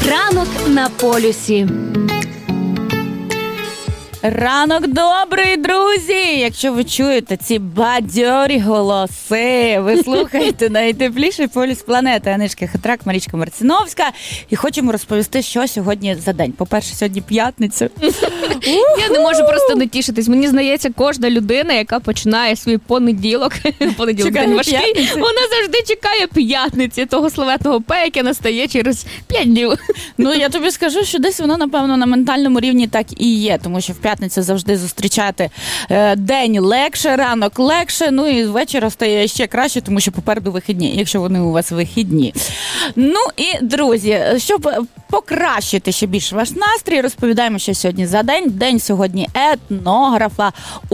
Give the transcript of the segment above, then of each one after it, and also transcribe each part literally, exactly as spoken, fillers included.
Ранок на полюсі. Ранок добрий, друзі! Якщо ви чуєте ці бадьорі голоси, ви слухаєте найтепліший полюс планети. Анишка Хитрак, Марічка Марциновська. І хочемо розповісти, що сьогодні за день. По-перше, сьогодні п'ятниця. Я не можу просто не тішитись. Мені здається, кожна людина, яка починає свій понеділок, понеділок день важкий, вона завжди чекає п'ятниці, того славетного П, яке настає через п'ять днів. Ну, я тобі скажу, що десь воно, напевно, на ментальному рівні так і є, тому що в п'ятницю завжди зустрічати е, день легше, ранок легше, ну і вечора стає ще краще, тому що попереду вихідні, якщо вони у вас вихідні. Ну і, друзі, щоб покращити ще більше ваш настрій, розповідаємо, що сьогодні за день. День сьогодні етнографа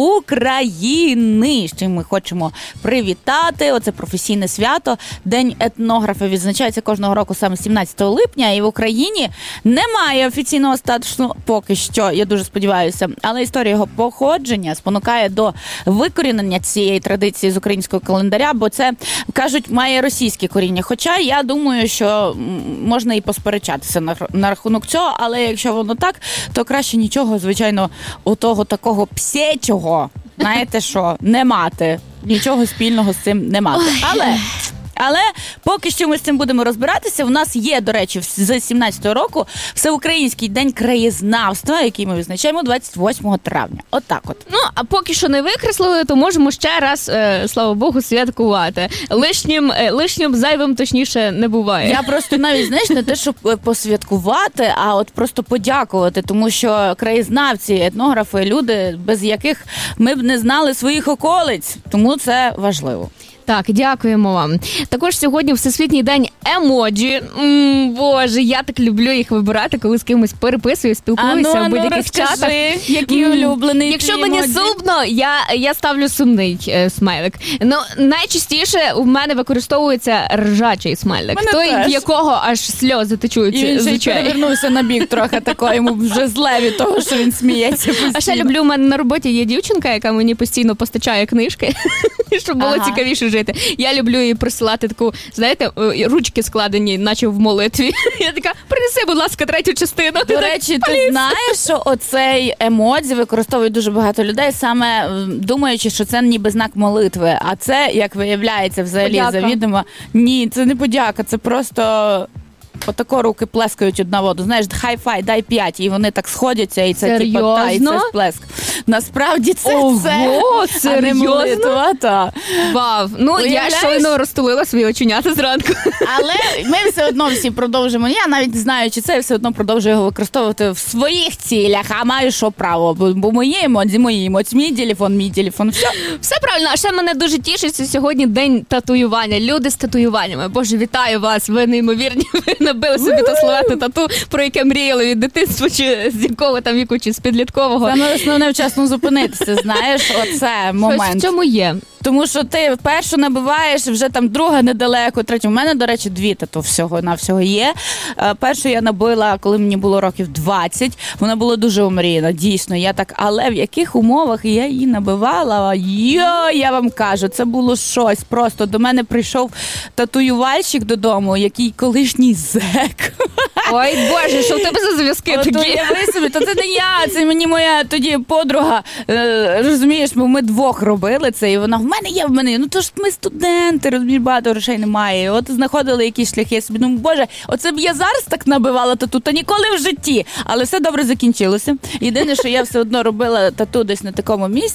України, з чим ми хочемо привітати. Оце професійне свято. День етнографа відзначається кожного року саме сімнадцятого липня, і в Україні немає офіційного статусу поки що, я дуже сподіваюся. Але історія його походження спонукає до викорінення цієї традиції з українського календаря, бо це, кажуть, має російське коріння. Хоча я думаю, що можна і посперечатися на, на рахунок цього, але якщо воно так, то краще нічого, звичайно, у того такого псєчого, знаєте що, не мати. Нічого спільного з цим не мати. Але... Але поки що ми з цим будемо розбиратися. У нас є, до речі, з сімнадцятого року Всеукраїнський день краєзнавства, який ми відзначаємо двадцять восьмого травня. Отак от. Ну, а поки що не викреслили, то можемо ще раз, е, слава Богу, святкувати. Лишнім, е, лишнім зайвим, точніше, не буває. Я просто навіть, знаєш, не те, щоб посвяткувати, а от просто подякувати, тому що краєзнавці, етнографи, люди, без яких ми б не знали своїх околиць. Тому це важливо. Так, дякуємо вам. Також сьогодні Всесвітній день емоджі. М, Боже, я так люблю їх вибирати, коли з кимось переписую, спілкуюся а ну, в будь-яких розкажи, чатах. який улюблений. Якщо мені емоджі? Сумно, я, я ставлю сумний е, смайлик. Ну, найчастіше у мене використовується ржачий смайлик. Мене той, теж. В якого аж сльози течуть. І він ще й перевернувся на бік трохи такого, йому вже зле від того, що він сміється постійно. А ще люблю, у мене на роботі є дівчинка, яка мені постійно постачає книжки, щоб було ага. цікавіше жити. Я люблю їй присилати таку, знаєте, ручки складені, наче в молитві. Я така, принеси, будь ласка, третю частину. До речі, ти Пліс. знаєш, що оцей емодзі використовують дуже багато людей, саме думаючи, що це ніби знак молитви. А це, як виявляється, взагалі подяка. Завідомо. Ні, це не подяка, це просто... Отако руки плескають одна в одну. Знаєш, хай-фай, дай п'ять. І вони так сходяться, і це типу, та, і це сплеск. Насправді це Ого, це, а не молитва, та. Вау. Ну, уявляєш? Я щойно розтулила свої оченята зранку. Але ми все одно всі продовжимо. Я навіть не знаю, чи це, все одно продовжую його використовувати в своїх цілях, а маю що право. Бо мої емоції, мої емоції, мій телефон, мій телефон. Все. Все правильно. А ще мене дуже тішить, що сьогодні день татуювання. Люди з татуюваннями. Боже, вітаю вас. Ви неймовірні. Ви набили собі то словетне тату, про яке мріяли від дитинства, чи з якого там віку, чи з підліткового. Саме основне вчасно зупинитися, знаєш, оце момент. Щось в цьому є. Тому що ти першу набиваєш, вже там друга недалеко, третю. У мене, до речі, дві тату всього на всього є. Першу я набила, коли мені було років двадцять. Вона була дуже омріяна, дійсно. Я так, але в яких умовах я її набивала? Йо, я вам кажу, це було щось. Просто до мене прийшов татуювальщик додому, який колишній зек. Ой, Боже, що в тебе за зв'язки такі? От уяви собі, то це не я, це мені моя тоді подруга. Е, розумієш, ми двох робили це, і вона в мене є, в мене. Ну то ж ми студенти, розумієш, багато грошей немає. От знаходили якісь шляхи. Я собі думаю, Боже, оце б я зараз так набивала тату, та ніколи в житті. Але все добре закінчилося. Єдине, що я все одно робила тату десь на такому місці,